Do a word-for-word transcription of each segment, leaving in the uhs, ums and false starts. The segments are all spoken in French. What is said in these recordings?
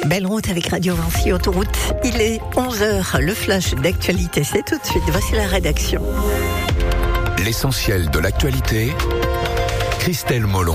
Belle route avec Radio Vinci Autoroute. Il est onze heures, le flash d'actualité, c'est tout de suite. Voici la rédaction. L'essentiel de l'actualité, Christelle Molon.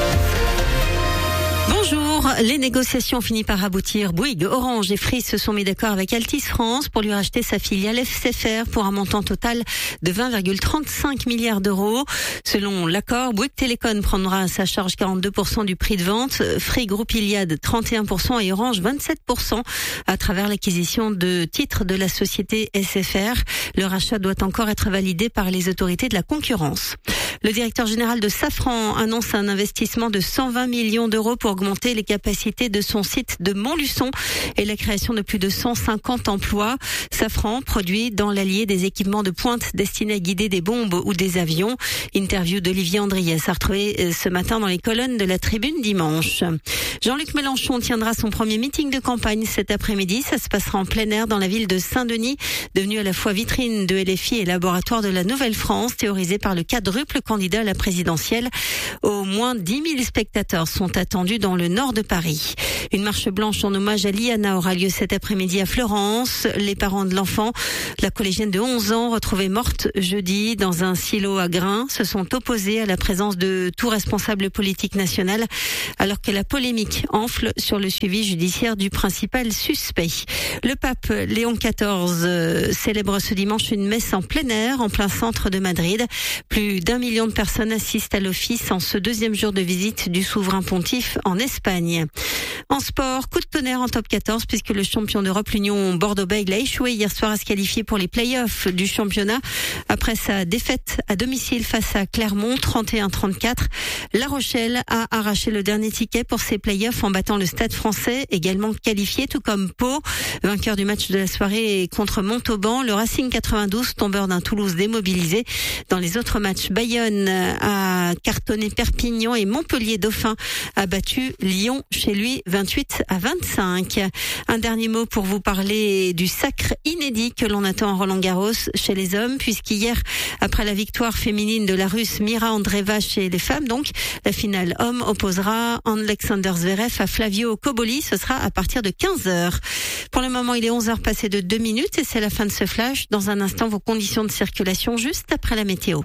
Bonjour, les négociations finissent par aboutir. Bouygues, Orange et Free se sont mis d'accord avec Altice France pour lui racheter sa filiale F C F R pour un montant total de vingt virgule trente-cinq milliards d'euros. Selon l'accord, Bouygues Télécom prendra à sa charge quarante-deux pour cent du prix de vente, Free Groupe Iliad trente et un pour cent et Orange vingt-sept pour cent à travers l'acquisition de titres de la société S F R. Le rachat doit encore être validé par les autorités de la concurrence. Le directeur général de Safran annonce un investissement de cent vingt millions d'euros pour augmenter les capacités de son site de Montluçon et la création de plus de cent cinquante emplois. Safran produit dans l'Allier des équipements de pointe destinés à guider des bombes ou des avions. Interview d'Olivier Andriès à retrouver ce matin dans les colonnes de la Tribune dimanche. Jean-Luc Mélenchon tiendra son premier meeting de campagne cet après-midi. Ça se passera en plein air dans la ville de Saint-Denis, devenue à la fois vitrine de L F I et laboratoire de la Nouvelle-France, théorisé par le quadruple candidat à la présidentielle. Au moins dix mille spectateurs sont attendus dans le nord de Paris. Une marche blanche en hommage à Liana aura lieu cet après-midi à Florence. Les parents de l'enfant, la collégienne de onze ans, retrouvée morte jeudi dans un silo à grains, se sont opposés à la présence de tout responsable politique national, alors que la polémique enfle sur le suivi judiciaire du principal suspect. Le pape Léon quatorze euh, célèbre ce dimanche une messe en plein air en plein centre de Madrid. Plus d'un million de personnes assistent à l'office en ce deuxième jour de visite du souverain pontife en Espagne. En sport, coup de tonnerre en top quatorze puisque le champion d'Europe, l'Union Bordeaux-Bègles, a échoué hier soir à se qualifier pour les play-offs du championnat après sa défaite à domicile face à Clermont trente et un à trente-quatre. La Rochelle a arraché le dernier ticket pour ses play-offs en battant le Stade Français, également qualifié, tout comme Pau, vainqueur du match de la soirée contre Montauban. Le Racing quatre-vingt-douze, tombeur d'un Toulouse démobilisé. Dans les autres matchs, Bayonne a cartonné Perpignan et Montpellier Dauphin a battu Lyon chez lui vingt-huit à vingt-cinq. Un dernier mot pour vous parler du sacre inédit que l'on attend en Roland-Garros chez les hommes, puisqu'hier, après la victoire féminine de la Russe Mira Andreeva chez les femmes, donc, la finale homme opposera Alexander Zverev à Flavio Cobolli. Ce sera à partir de quinze heures. Pour le moment, il est onze heures passées de deux minutes et c'est la fin de ce flash. Dans un instant, vos conditions de circulation juste après la météo.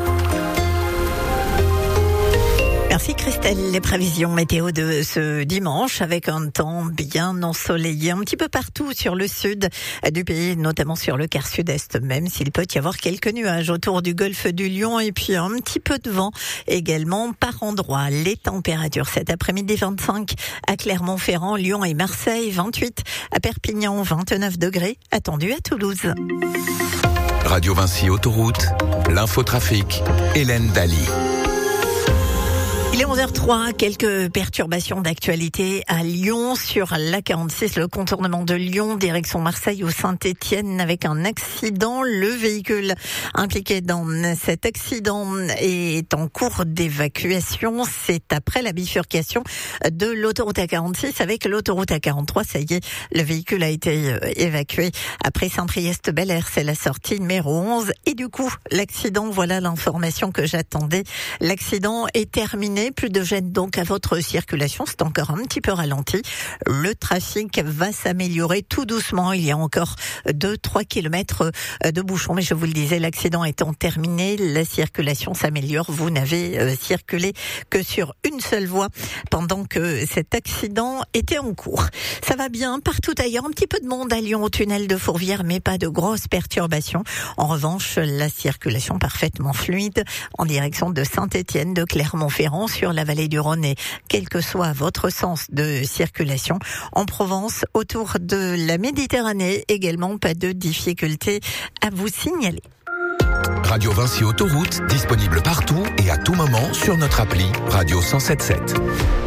Merci Christelle. Les prévisions météo de ce dimanche avec un temps bien ensoleillé un petit peu partout sur le sud du pays, notamment sur le quart sud-est, même s'il peut y avoir quelques nuages autour du golfe du Lion et puis un petit peu de vent également par endroits. Les températures cet après-midi, vingt-cinq à Clermont-Ferrand, Lyon et Marseille, vingt-huit à Perpignan, vingt-neuf degrés attendus à Toulouse. Radio Vinci Autoroute, l'infotrafic, Hélène Daly. Il est onze heures trois, quelques perturbations d'actualité à Lyon sur l'A quarante-six, le contournement de Lyon, direction Marseille ou Saint-Étienne avec un accident. Le véhicule impliqué dans cet accident est en cours d'évacuation. C'est après la bifurcation de l'autoroute A quarante-six avec l'autoroute A quarante-trois. Ça y est, le véhicule a été évacué après Saint-Priest-Bel-Air. C'est la sortie numéro onze. Et du coup, l'accident, voilà l'information que j'attendais. L'accident est terminé. Plus de gêne donc à votre circulation, c'est encore un petit peu ralenti. Le trafic va s'améliorer tout doucement. Il y a encore deux à trois kilomètres de bouchons, mais je vous le disais, l'accident étant terminé, la circulation s'améliore. Vous n'avez circulé que sur une seule voie pendant que cet accident était en cours. Ça va bien partout ailleurs, un petit peu de monde à Lyon au tunnel de Fourvière, mais pas de grosses perturbations. En revanche, la circulation parfaitement fluide en direction de Saint-Étienne, de Clermont-Ferrand, sur la vallée du Rhône et quel que soit votre sens de circulation. En Provence, autour de la Méditerranée, également pas de difficultés à vous signaler. Radio Vinci Autoroute, disponible partout et à tout moment sur notre appli Radio cent sept sept.